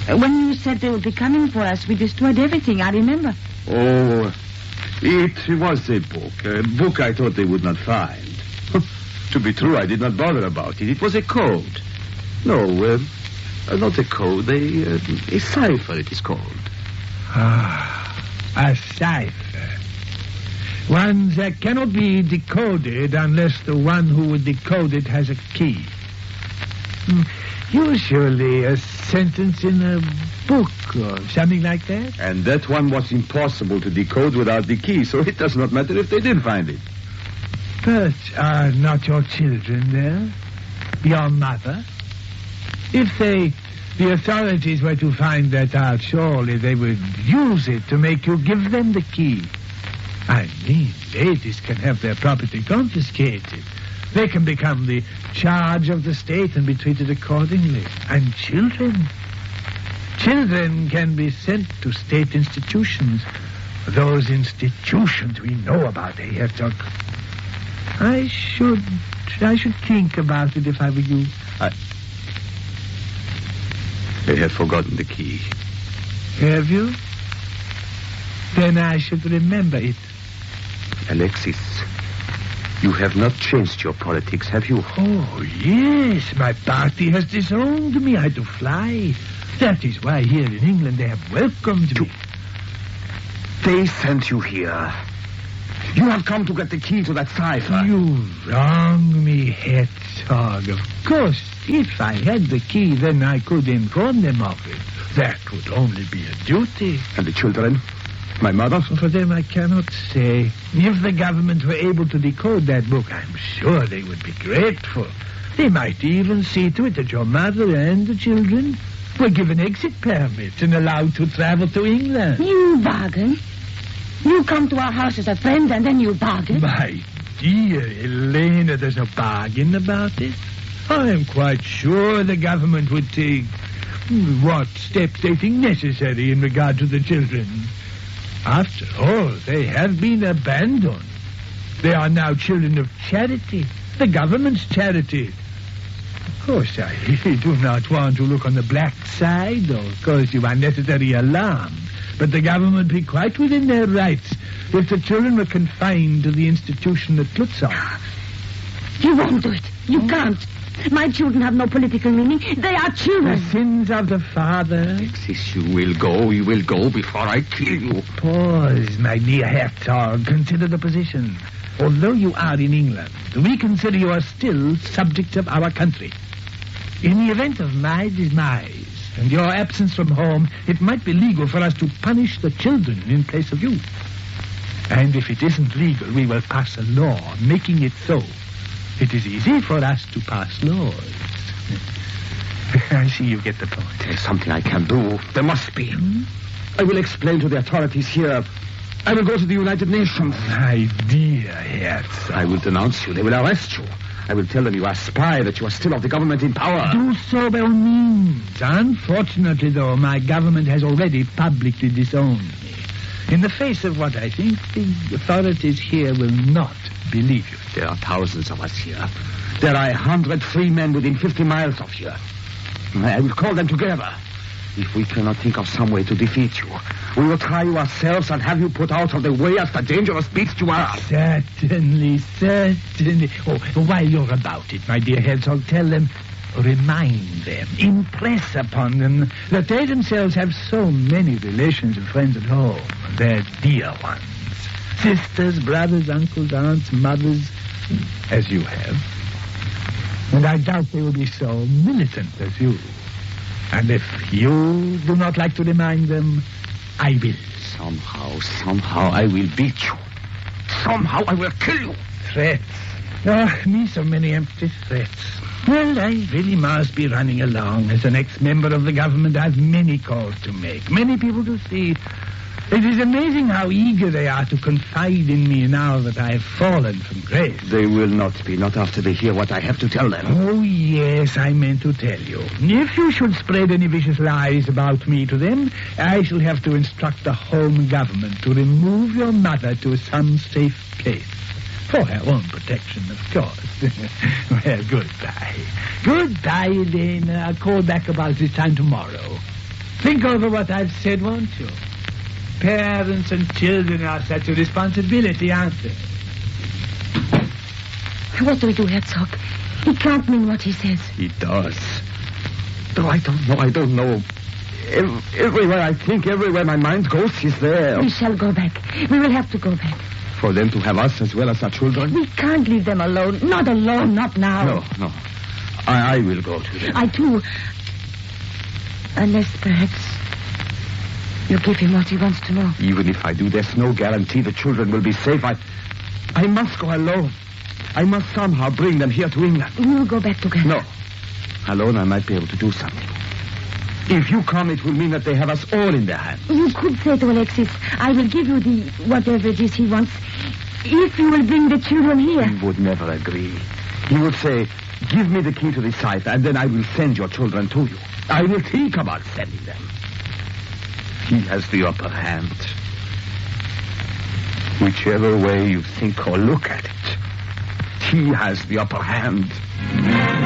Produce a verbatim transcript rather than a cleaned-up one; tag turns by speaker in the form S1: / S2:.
S1: Uh, when you said they would be coming for us, we destroyed everything, I remember.
S2: Oh, it was a book. A book I thought they would not find. To be true, I did not bother about it. It was a code. No, uh, uh, not a code. A, uh, a cipher, it is called.
S3: Ah, a cipher. One that cannot be decoded unless the one who would decode it has a key. Hmm. Usually a sentence in a book or something like that.
S2: And that one was impossible to decode without the key, so it does not matter if they did find it.
S3: But are not your children there? Your mother? If they, the authorities were to find that out, surely they would use it to make you give them the key. I mean, ladies can have their property confiscated. They can become the charge of the state and be treated accordingly. And children? Children can be sent to state institutions. Those institutions we know about, eh, Herzog? I should... I should think about it if I were you.
S2: I... I have forgotten the key.
S3: Have you? Then I should remember it.
S2: Alexis, you have not changed your politics, have you?
S3: Oh, yes. My party has disowned me. I had to fly. That is why here in England they have welcomed me.
S2: They sent you here. You have come to get the key to that cipher.
S3: You wrong me, Herzog. Of course, if I had the key, then I could inform them of it. That would only be a duty.
S2: And the children? My mother?
S3: For them, I cannot say. If the government were able to decode that book, I'm sure they would be grateful. They might even see to it that your mother and the children were given exit permits and allowed to travel to England.
S1: You bargain? You come to our house as a friend and then you bargain?
S3: My dear Elena, there's no bargain about it. I am quite sure the government would take what steps they think necessary in regard to the children. After all, they have been abandoned. They are now children of charity, the government's charity. Of course, I do not want to look on the black side or cause you unnecessary alarm. But the government be quite within their rights if the children were confined to the institution at Lutzow.
S1: You won't do it. You can't. My children have no political meaning. They are children.
S3: The sins of the father.
S2: Alexis, you will go. You will go before I kill you.
S3: Pause, my dear Herzog. Consider the position. Although you are in England, we consider you are still subjects of our country. In the event of my demise and your absence from home, it might be legal for us to punish the children in place of you. And if it isn't legal, we will pass a law making it so. It is easy for us to pass laws. I see you get the point.
S2: There's something I can do. There must be. Hmm? I will explain to the authorities here. I will go to the United Nations.
S3: My dear Herzog.
S2: I will denounce you. They will arrest you. I will tell them you are a spy, that you are still of the government in power.
S3: Do so by all means. Unfortunately, though, my government has already publicly disowned me. In the face of what I think, the authorities here will not believe you.
S2: There are thousands of us here. There are a hundred free men within fifty miles of here. I will call them together. If we cannot think of some way to defeat you, we will try you ourselves and have you put out of the way as the dangerous beast you are.
S3: Certainly, certainly. Oh, while you're about it, my dear Herzog, tell them, remind them, impress upon them that they themselves have so many relations and friends at home. Their dear ones. Sisters, brothers, uncles, aunts, mothers, as you have. And I doubt they will be so militant as you. And if you do not like to remind them, I will.
S2: Somehow, somehow I will beat you. Somehow I will kill you.
S3: Threats. Oh, me so many empty threats. Well, I really must be running along. As an ex-member of the government, I have many calls to make, many people to see. It is amazing how eager they are to confide in me now that I have fallen from grace.
S2: They will not be, not after they hear what I have to tell them.
S3: Oh, yes, I meant to tell you. If you should spread any vicious lies about me to them, I shall have to instruct the home government to remove your mother to some safe place. For her own protection, of course. Well, goodbye. Goodbye, Elena. I'll call back about this time tomorrow. Think over what I've said, won't you? Parents and children are such a responsibility, aren't they?
S1: What do we do, Herzog? He can't mean what he says.
S2: He does. Though I don't know, I don't know. Ev- Everywhere I think, everywhere my mind goes, he's there.
S1: We shall go back. We will have to go back.
S2: For them to have us as well as our children?
S1: We can't leave them alone. Not alone, not now.
S2: No, no. I, I will go to them.
S1: I too. Unless perhaps you give him what he wants to know.
S2: Even if I do, there's no guarantee the children will be safe. I, I must go alone. I must somehow bring them here to England.
S1: We will go back together.
S2: No. Alone, I might be able to do something. If you come, it will mean that they have us all in their hands.
S1: You could say to Alexis, I will give you the whatever it is he wants, if you will bring the children here.
S2: He would never agree. He would say, give me the key to the cipher, and then I will send your children to you. I will think about sending them. He has the upper hand. Whichever way you think or look at it, he has the upper hand.